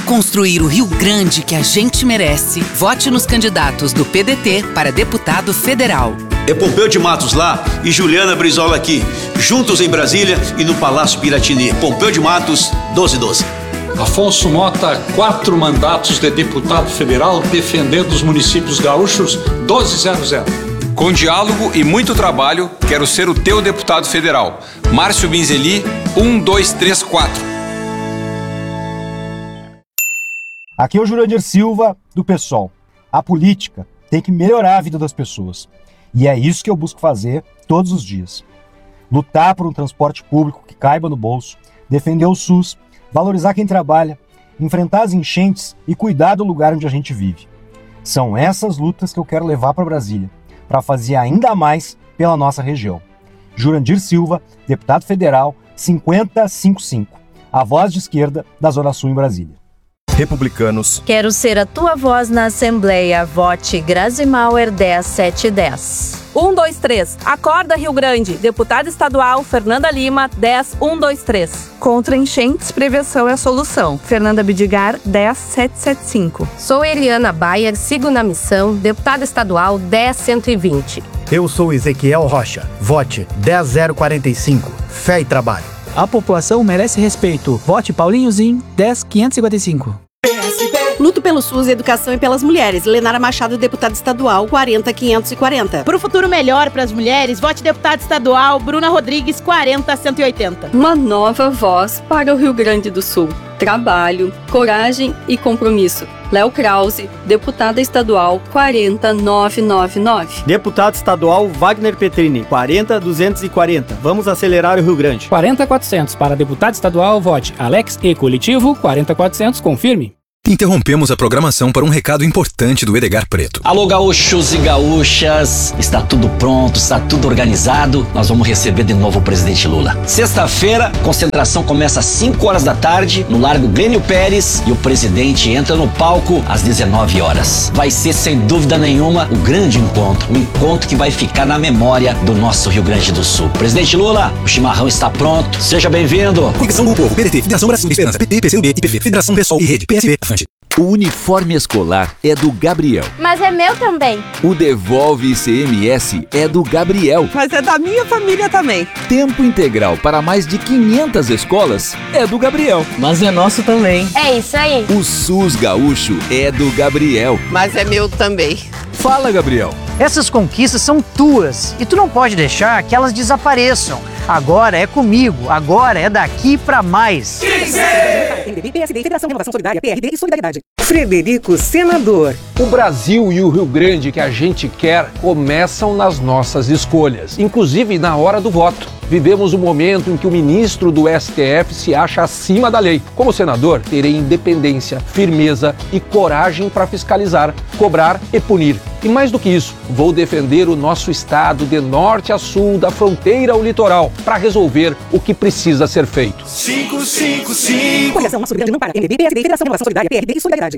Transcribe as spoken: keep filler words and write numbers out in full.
construir o Rio Grande que a gente merece, vote nos candidatos do P D T para deputado federal. É Pompeu de Matos lá e Juliana Brizola aqui, juntos em Brasília e no Palácio Piratini. Pompeu de Matos, doze doze. Afonso Mota, quatro mandatos de deputado federal defendendo os municípios gaúchos, doze zero zero. Com diálogo e muito trabalho, quero ser o teu deputado federal. Márcio Binzeli, um dois três quatro. Aqui é o Jurandir Silva, do PSOL. A política tem que melhorar a vida das pessoas. E é isso que eu busco fazer todos os dias. Lutar por um transporte público que caiba no bolso, defender o SUS, valorizar quem trabalha, enfrentar as enchentes e cuidar do lugar onde a gente vive. São essas lutas que eu quero levar para Brasília, para fazer ainda mais pela nossa região. Jurandir Silva, deputado federal, cinquenta cinquenta e cinco, a voz de esquerda da Zona Sul em Brasília. Republicanos. Quero ser a tua voz na Assembleia. Vote Grazi Mauer dez sete dez. um dois três. Acorda Rio Grande. Deputada estadual Fernanda Lima, dez um dois três. Contra enchentes, prevenção é a solução. Fernanda Bidigar, dez sete sete cinco. Sou Eliana Bayer, sigo na missão, deputada estadual dez cento e vinte. Eu sou Ezequiel Rocha. Vote dez zero quarenta e cinco. Fé e trabalho. A população merece respeito. Vote Paulinhozinho, dez quinhentos e cinquenta e cinco. Luto pelo SUS, educação e pelas mulheres. Lenara Machado, deputada estadual, quarenta quinhentos e quarenta. Para o futuro melhor para as mulheres, vote deputada estadual Bruna Rodrigues, quarenta cento e oitenta. Uma nova voz para o Rio Grande do Sul. Trabalho, coragem e compromisso. Léo Krause, deputada estadual, quarenta novecentos e noventa e nove. Deputado estadual Wagner Petrini, quarenta duzentos e quarenta. Vamos acelerar o Rio Grande. quarenta quatrocentos para deputado estadual, vote Alex E Coletivo, quarenta quatrocentos, confirme. Interrompemos a programação para um recado importante do Edgar Preto. Alô, gaúchos e gaúchas, está tudo pronto, está tudo organizado. Nós vamos receber de novo o presidente Lula. Sexta-feira, concentração começa às cinco horas da tarde no Largo Glênio Pérez e o presidente entra no palco às dezenove horas. Vai ser, sem dúvida nenhuma, o grande encontro, o encontro que vai ficar na memória do nosso Rio Grande do Sul. Presidente Lula, o chimarrão está pronto. Seja bem-vindo. Conexão do Povo, P D T, Federação Brasil de Esperança, P T, P C U B, I P V, Federação Pessoal e Rede, P S B. O uniforme escolar é do Gabriel. Mas é meu também. O Devolve I C M S é do Gabriel. Mas é da minha família também. Tempo integral para mais de quinhentas escolas é do Gabriel. Mas é nosso também. É isso aí. O SUS gaúcho é do Gabriel. Mas é meu também. Fala, Gabriel. Essas conquistas são tuas e tu não pode deixar que elas desapareçam. Agora é comigo, agora é daqui pra mais. P S D, Federação Renovação Solidária, P R D e Solidariedade. Frederico Senador. O Brasil e o Rio Grande que a gente quer começam nas nossas escolhas, inclusive na hora do voto. Vivemos um momento em que o ministro do S T F se acha acima da lei. Como senador, terei independência, firmeza e coragem para fiscalizar, cobrar e punir. E mais do que isso, vou defender o nosso estado de norte a sul, da fronteira ao litoral, para resolver o que precisa ser feito. cinco cinco cinco. Coligação Aço Grande não para. M D B, P S D, Federação Renovação Solidária, P R D e Solidariedade.